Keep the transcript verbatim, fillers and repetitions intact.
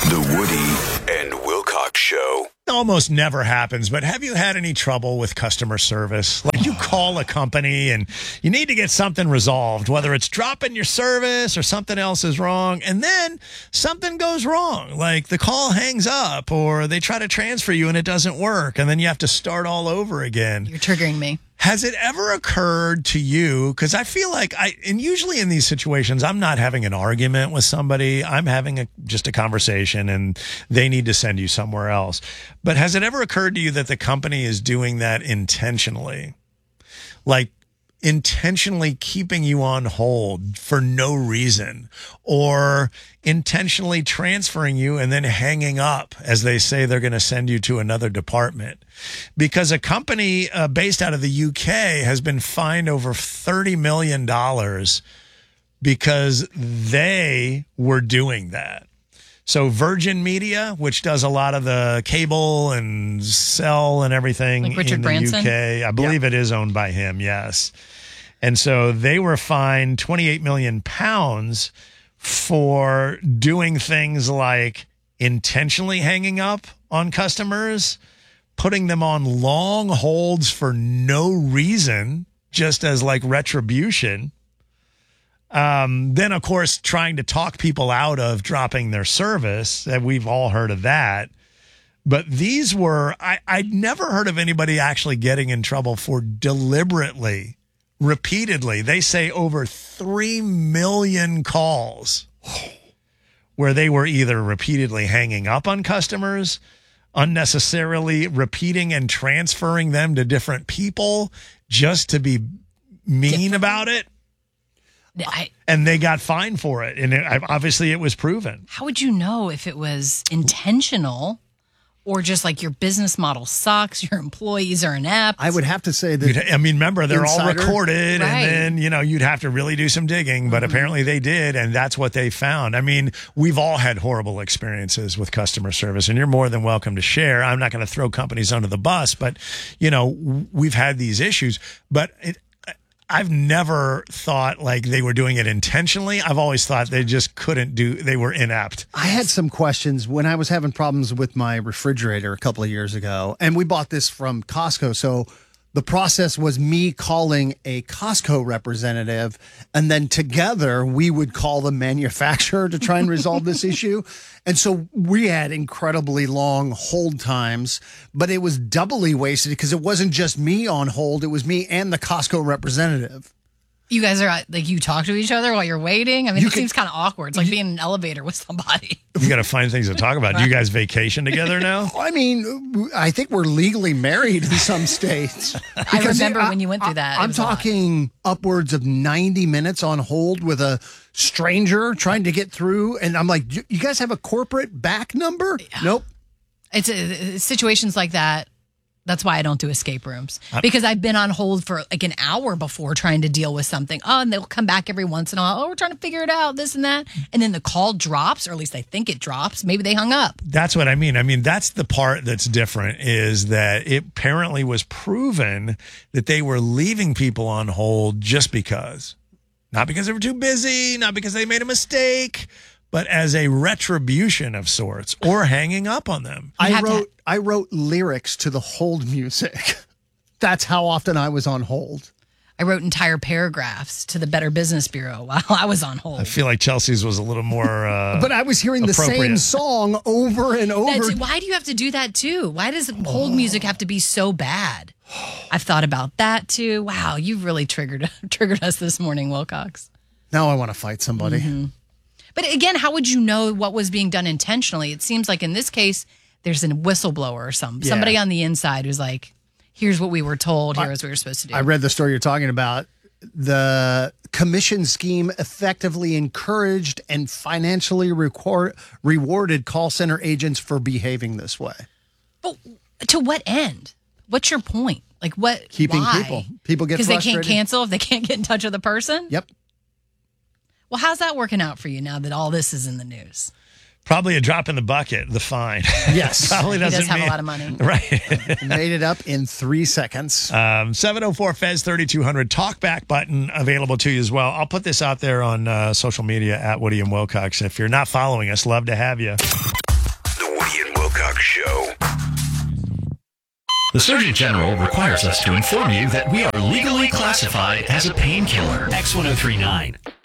The Woody and Wilcox Show. Almost never happens, but have you had any trouble with customer service? Like you call a company and you need to get something resolved, whether it's dropping your service or something else is wrong, and then something goes wrong, like the call hangs up or they try to transfer you and it doesn't work, and then you have to start all over again. You're triggering me. Has it ever occurred to you, because I feel like I, and usually in these situations, I'm not having an argument with somebody. I'm having a, just a conversation and they need to send you somewhere else. But has it ever occurred to you that the company is doing that intentionally? Like intentionally keeping you on hold for no reason, or intentionally transferring you and then hanging up as they say they're going to send you to another department? Because a company uh, based out of the U K has been fined over thirty million dollars because they were doing that. So Virgin Media, which does a lot of the cable and cell and everything like Richard in the Branson? U K, I believe Yeah. it is owned by him, yes. And so they were fined twenty-eight million pounds for doing things like intentionally hanging up on customers, putting them on long holds for no reason, just as like retribution. Um, then, of course, trying to talk people out of dropping their service. And we've all heard of that. But these were, I, I'd never heard of anybody actually getting in trouble for deliberately, repeatedly. They say over three million calls where they were either repeatedly hanging up on customers, unnecessarily repeating and transferring them to different people just to be mean Different. about it. I, And they got fined for it. And it, obviously it was proven. how would you know if it was intentional or just like your business model sucks, your employees are inept? I would have to say that. You'd, I mean, remember, they're all Insider? recorded, Right. and then, you know, you'd have to really do some digging, but apparently they did, and that's what they found. I mean, we've all had horrible experiences with customer service, and you're more than welcome to share. I'm not going to throw companies under the bus, but, you know, we've had these issues, but it, I've never thought like they were doing it intentionally. I've always thought they just couldn't do, they were inept. I had some questions when I was having problems with my refrigerator a couple of years ago, and we bought this from Costco. So the process was me calling a Costco representative, and then together we would call the manufacturer to try and resolve this issue. And so we had incredibly long hold times, but it was doubly wasted because it wasn't just me on hold. It was me and the Costco representative. You guys are like, you talk to each other while you're waiting? I mean, You it can- seems kind of awkward. It's like being in an elevator with somebody. You got to find things to talk about. Do you guys vacation together now? I mean, I think we're legally married in some states. I Because remember I- when you went through that. It I'm was a lot. talking upwards of ninety minutes on hold with a stranger trying to get through. And I'm like, "You- you guys have a corporate back number? Nope. It's uh, situations like that. That's why I don't do escape rooms, because I've been on hold for like an hour before trying to deal with something. Oh, and they'll come back every once in a while. Oh, we're trying to figure it out, this and that. And then the call drops, or at least I think it drops. Maybe they hung up. That's what I mean. I mean, that's the part that's different, is that it apparently was proven that they were leaving people on hold just because. Not because they were too busy, not because they made a mistake, but as a retribution of sorts, or hanging up on them. I have to- wrote I wrote lyrics to the hold music. That's how often I was on hold. I wrote entire paragraphs to the Better Business Bureau while I was on hold. I feel like Chelsea's was a little more uh, But I was hearing the same appropriate. song over and over. That's, why do you have to do that too? Why does hold music have to be so bad? I've thought about that too. Wow, you've really triggered triggered us this morning, Wilcox. Now I want to fight somebody. Mm-hmm. But again, how would you know what was being done intentionally? It seems like in this case, there's a whistleblower or some Yeah. somebody on the inside who's like, "Here's what we were told. Here's what we were supposed to do." I read the story you're talking about. The commission scheme effectively encouraged and financially record, rewarded call center agents for behaving this way. But to what end? What's your point? Like what? Keeping why? people. People get because they frustrated. can't cancel if they can't get in touch with the person. Yep. Well, how's that working out for you now that all this is in the news? probably a drop in the bucket, the fine. Yes. Probably He doesn't does have mean, a lot of money. Right. Made it up in three seconds. Um, seven oh four Fez thirty-two hundred talkback button available to you as well. I'll put this out there on uh, social media at Woody and Wilcox. If you're not following us, love to have you. Wilcox Show. The Surgeon General requires us to inform you that we are legally classified as a painkiller. X ten thirty-nine.